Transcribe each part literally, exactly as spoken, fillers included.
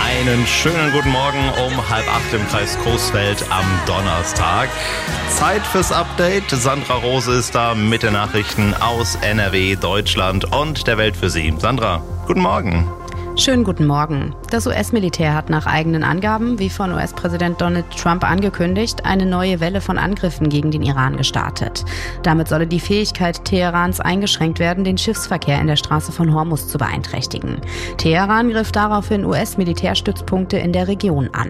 Einen schönen guten Morgen um halb acht im Kreis Coesfeld am Donnerstag. Zeit fürs Update. Sandra Rose ist da mit den Nachrichten aus N R W, Deutschland und der Welt für Sie. Sandra, guten Morgen. Schönen guten Morgen. Das U S-Militär hat nach eigenen Angaben, wie von U S-Präsident Donald Trump angekündigt, eine neue Welle von Angriffen gegen den Iran gestartet. Damit solle die Fähigkeit Teherans eingeschränkt werden, den Schiffsverkehr in der Straße von Hormuz zu beeinträchtigen. Teheran griff daraufhin U S-Militärstützpunkte in der Region an.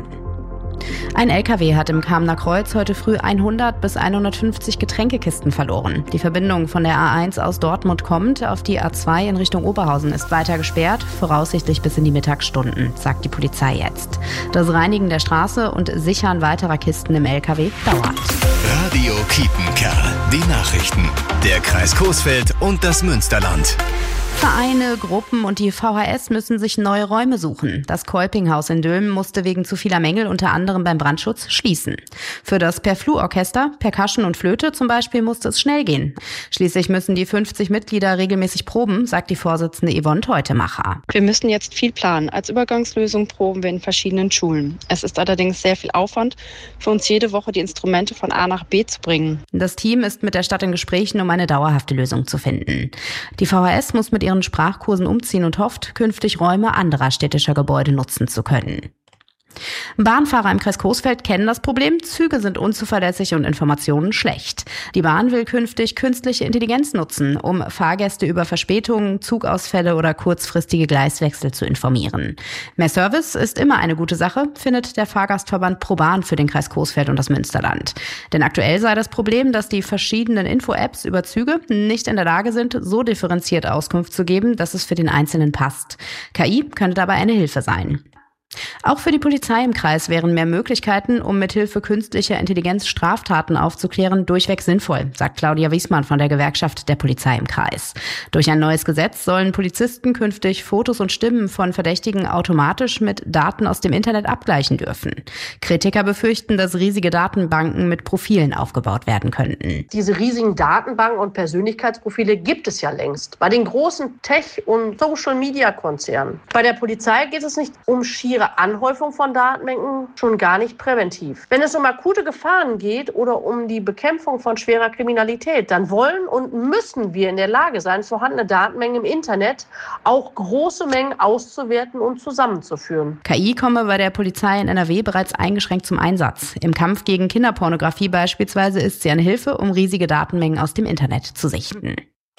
Ein L K W hat im Kamener Kreuz heute früh hundert bis hundertfünfzig Getränkekisten verloren. Die Verbindung von der A eins aus Dortmund kommend auf die A zwei in Richtung Oberhausen ist weiter gesperrt, voraussichtlich bis in die Mittagsstunden, sagt die Polizei jetzt. Das Reinigen der Straße und Sichern weiterer Kisten im L K W dauert. Radio Kiepenkerl, die Nachrichten. Der Kreis Coesfeld und das Münsterland. Vereine, Gruppen und die V H S müssen sich neue Räume suchen. Das Kolpinghaus in Dülmen musste wegen zu vieler Mängel unter anderem beim Brandschutz schließen. Für das Perflu-Orchester, Percussion und Flöte zum Beispiel musste es schnell gehen. Schließlich müssen die fünfzig Mitglieder regelmäßig proben, sagt die Vorsitzende Yvonne Teutemacher. Wir müssen jetzt viel planen. Als Übergangslösung proben wir in verschiedenen Schulen. Es ist allerdings sehr viel Aufwand, für uns jede Woche die Instrumente von A nach B zu bringen. Das Team ist mit der Stadt in Gesprächen, um eine dauerhafte Lösung zu finden. Die V H S muss mit ihren Sprachkursen umziehen und hofft, künftig Räume anderer städtischer Gebäude nutzen zu können. Bahnfahrer im Kreis Coesfeld kennen das Problem. Züge sind unzuverlässig und Informationen schlecht. Die Bahn will künftig künstliche Intelligenz nutzen, um Fahrgäste über Verspätungen, Zugausfälle oder kurzfristige Gleiswechsel zu informieren. Mehr Service ist immer eine gute Sache, findet der Fahrgastverband ProBahn für den Kreis Coesfeld und das Münsterland. Denn aktuell sei das Problem, dass die verschiedenen Info-Apps über Züge nicht in der Lage sind, so differenziert Auskunft zu geben, dass es für den Einzelnen passt. K I könnte dabei eine Hilfe sein. Auch für die Polizei im Kreis wären mehr Möglichkeiten, um mithilfe künstlicher Intelligenz Straftaten aufzuklären, durchweg sinnvoll, sagt Claudia Wiesmann von der Gewerkschaft der Polizei im Kreis. Durch ein neues Gesetz sollen Polizisten künftig Fotos und Stimmen von Verdächtigen automatisch mit Daten aus dem Internet abgleichen dürfen. Kritiker befürchten, dass riesige Datenbanken mit Profilen aufgebaut werden könnten. Diese riesigen Datenbanken und Persönlichkeitsprofile gibt es ja längst. Bei den großen Tech- und Social-Media-Konzernen. Bei der Polizei geht es nicht um schiere Anhäufung von Datenmengen, schon gar nicht präventiv. Wenn es um akute Gefahren geht oder um die Bekämpfung von schwerer Kriminalität, dann wollen und müssen wir in der Lage sein, vorhandene Datenmengen im Internet auch große Mengen auszuwerten und zusammenzuführen. K I komme bei der Polizei in N R W bereits eingeschränkt zum Einsatz. Im Kampf gegen Kinderpornografie beispielsweise ist sie eine Hilfe, um riesige Datenmengen aus dem Internet zu sichten.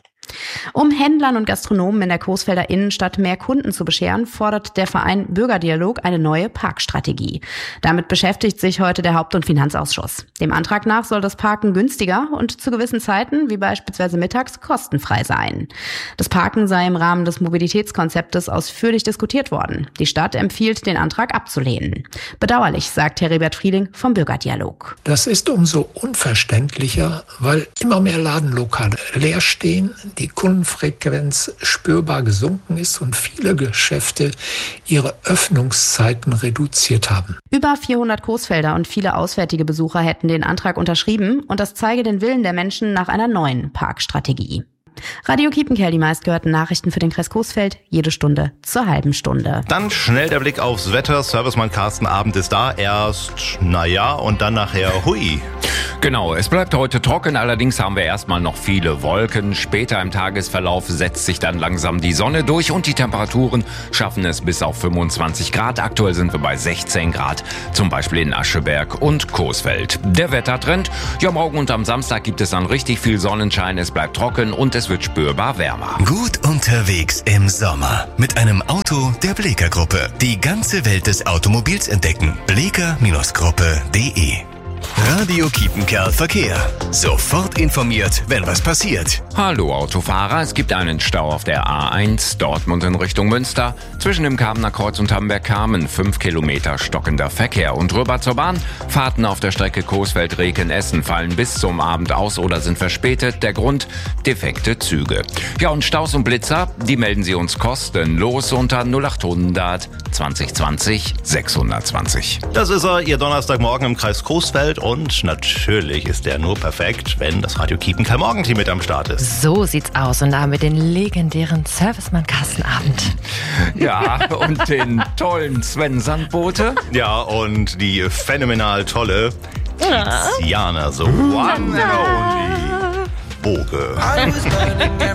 Um Händlern und Gastronomen in der Coesfelder Innenstadt mehr Kunden zu bescheren, fordert der Verein Bürgerdialog eine neue Parkstrategie. Damit beschäftigt sich heute der Haupt- und Finanzausschuss. Dem Antrag nach soll das Parken günstiger und zu gewissen Zeiten, wie beispielsweise mittags, kostenfrei sein. Das Parken sei im Rahmen des Mobilitätskonzeptes ausführlich diskutiert worden. Die Stadt empfiehlt, den Antrag abzulehnen. Bedauerlich, sagt Heribert Frieling vom Bürgerdialog. Das ist umso unverständlicher, weil immer mehr Ladenlokale leer stehen, die Kundenfrequenz spürbar gesunken ist und viele Geschäfte ihre Öffnungszeiten reduziert haben. Über vierhundert Coesfelder und viele auswärtige Besucher hätten den Antrag unterschrieben und das zeige den Willen der Menschen nach einer neuen Parkstrategie. Radio Kiepenkerl, die meistgehörten Nachrichten für den Kreis Coesfeld, jede Stunde zur halben Stunde. Dann schnell der Blick aufs Wetter. Servicemann Carsten Abend ist da. Erst, naja, und dann nachher hui. Genau, es bleibt heute trocken, allerdings haben wir erstmal noch viele Wolken. Später im Tagesverlauf setzt sich dann langsam die Sonne durch und die Temperaturen schaffen es bis auf fünfundzwanzig Grad. Aktuell sind wir bei sechzehn Grad, zum Beispiel in Ascheberg und Coesfeld. Der Wettertrend, ja, morgen und am Samstag gibt es dann richtig viel Sonnenschein, es bleibt trocken und es wird spürbar wärmer. Gut unterwegs im Sommer mit einem Auto der Bleeker Gruppe. Die ganze Welt des Automobils entdecken. bleeker Gruppe punkt de Radio Kiepenkerl Verkehr. Sofort informiert, wenn was passiert. Hallo Autofahrer, es gibt einen Stau auf der A eins, Dortmund in Richtung Münster. Zwischen dem Kamener Kreuz und Hamberg-Kamen, fünf Kilometer stockender Verkehr. Und rüber zur Bahn. Fahrten auf der Strecke Coesfeld-Reken-Essen fallen bis zum Abend aus oder sind verspätet. Der Grund, defekte Züge. Ja, und Staus und Blitzer, die melden Sie uns kostenlos unter null achthundert zwanzig zwanzig sechshundertzwanzig. Das ist er, Ihr Donnerstagmorgen im Kreis Coesfeld. Großfeld und natürlich ist der nur perfekt, wenn das Radio Kiepenkerl Morgenteam mit am Start ist. So sieht's aus und da haben wir den legendären Servicemann Carsten Abend. Ja, und den tollen Sven Sandbote. Ja, und die phänomenal tolle Tiziana, so one and only Boge.